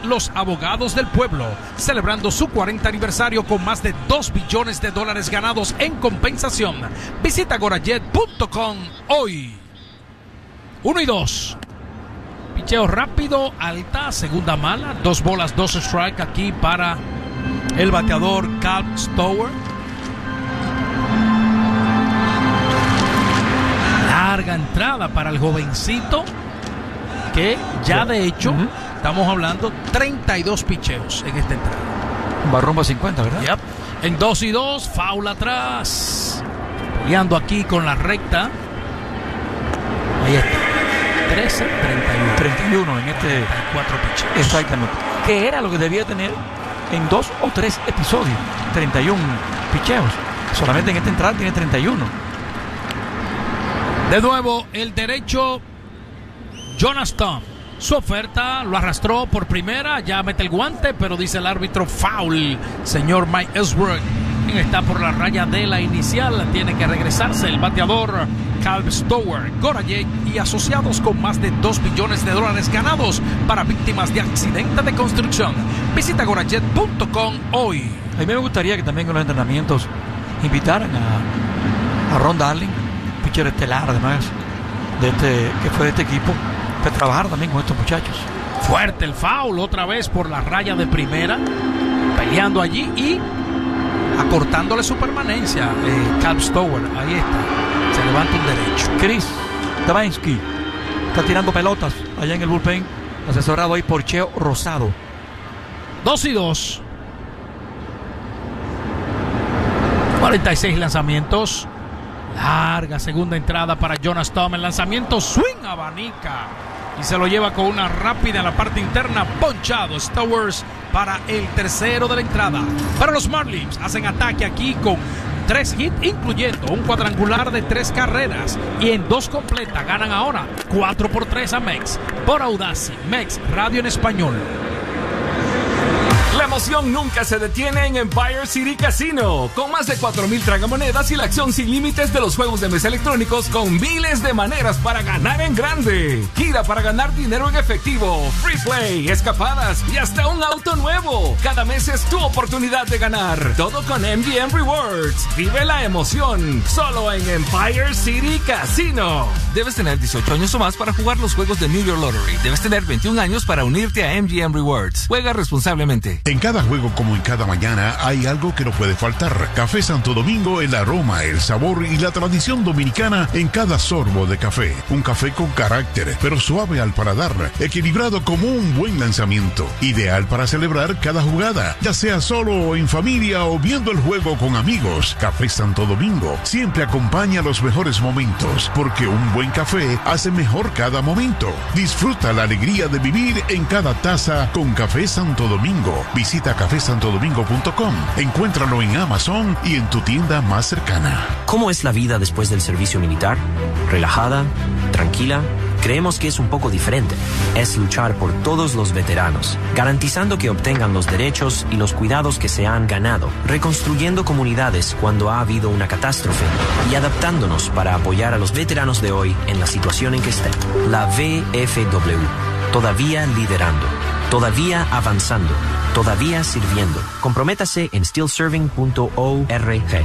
los abogados del pueblo, celebrando su 40 aniversario con más de $2 billones ganados en compensación. Visita gorajet.com hoy. 1-2. Picheo rápido, alta, segunda mala, 2 bolas, 2 strike aquí para el bateador Cal Stower. Larga entrada para el jovencito, que ya de hecho estamos hablando 32 picheos en esta entrada. Va rumbo a 50, ¿verdad? Yep. En 2-2, foul atrás. Peleando aquí con la recta. Ahí está. 13, 31. 31 en este 4 picheos. Exactamente. Que era lo que debía tener en 2 o 3 episodios. 31 picheos. Solamente en esta entrada tiene 31. De nuevo, el derecho, Jonas Tom. Su oferta lo arrastró por primera, ya mete el guante, pero dice el árbitro foul. Señor Mike Ellsworth, quien está por la raya de la inicial, tiene que regresarse el bateador Cal Stower. Gorajet y asociados con más de $2 billones ganados para víctimas de accidentes de construcción. Visita gorajet.com hoy. A mí me gustaría que también en los entrenamientos invitaran a Ron Darling, pitcher estelar además que fue de este equipo, para trabajar también con estos muchachos. Fuerte el foul otra vez por la raya de primera, peleando allí y acortándole su permanencia. Cal Stower, ahí está, se levanta un derecho. Chris Davinsky está tirando pelotas allá en el bullpen, asesorado ahí por Cheo Rosado. 2-2. 46 lanzamientos. Larga segunda entrada para Jonas Tom. El lanzamiento swing, abanica y se lo lleva con una rápida en la parte interna. Ponchado Stowers para el tercero de la entrada. Para los Marlins, hacen ataque aquí con 3 hits, incluyendo un cuadrangular de 3 carreras, y en 2 completas ganan ahora 4-3 a Mex. Por Audacy, Mex Radio en español. La emoción nunca se detiene en Empire City Casino. Con más de 4,000 tragamonedas y la acción sin límites de los juegos de mesa electrónicos con miles de maneras para ganar en grande. Gira para ganar dinero en efectivo, free play, escapadas y hasta un auto nuevo. Cada mes es tu oportunidad de ganar. Todo con MGM Rewards. Vive la emoción. Solo en Empire City Casino. Debes tener 18 años o más para jugar los juegos de New York Lottery. Debes tener 21 años para unirte a MGM Rewards. Juega responsablemente. En cada juego, como en cada mañana, hay algo que no puede faltar. Café Santo Domingo, el aroma, el sabor y la tradición dominicana en cada sorbo de café. Un café con carácter, pero suave al paladar, equilibrado como un buen lanzamiento. Ideal para celebrar cada jugada, ya sea solo o en familia o viendo el juego con amigos. Café Santo Domingo siempre acompaña los mejores momentos, porque un buen café hace mejor cada momento. Disfruta la alegría de vivir en cada taza con Café Santo Domingo. Visita cafesantodomingo.com. Encuéntralo en Amazon y en tu tienda más cercana. ¿Cómo es la vida después del servicio militar? ¿Relajada? ¿Tranquila? Creemos que es un poco diferente. Es luchar por todos los veteranos, garantizando que obtengan los derechos y los cuidados que se han ganado, reconstruyendo comunidades cuando ha habido una catástrofe y adaptándonos para apoyar a los veteranos de hoy en la situación en que estén. La VFW, todavía liderando, todavía avanzando, todavía sirviendo. Comprométase en stillserving.org.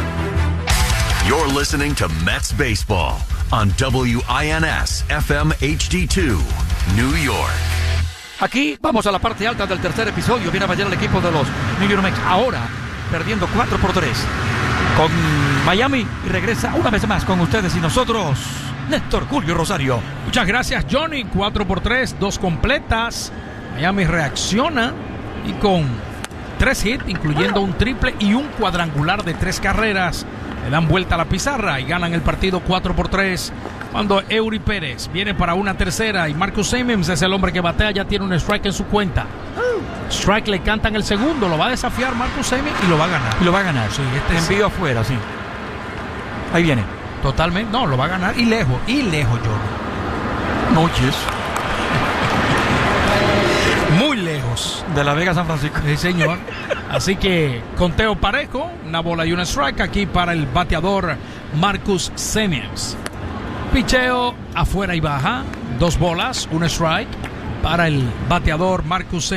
You're listening to Mets Baseball on WINS FM HD2, New York. Aquí vamos a la parte alta del tercer episodio. Viene a bailar el equipo de los New York Mets. Ahora perdiendo 4-3 con Miami, y regresa una vez más con ustedes y nosotros, Néstor Julio Rosario. Muchas gracias, Johnny. 4-3, 2 completas. Miami reacciona y con 3 hits, incluyendo un triple y un cuadrangular de 3 carreras, le dan vuelta a la pizarra y ganan el partido 4-3. Cuando Eury Pérez viene para una tercera y Marcus Semien es el hombre que batea, ya tiene un strike en su cuenta. Strike le cantan el segundo, lo va a desafiar Marcus Semien y lo va a ganar. Y lo va a ganar. Sí, envío afuera, sí. Ahí viene. Totalmente, no, lo va a ganar y lejos, Johnny. Noches. Muy lejos. De La Vega a San Francisco. Sí, señor. Así que conteo parejo, una bola y una strike aquí para el bateador Marcus Semien. Picheo afuera y baja, 2 bolas, un strike para el bateador Marcus Semien.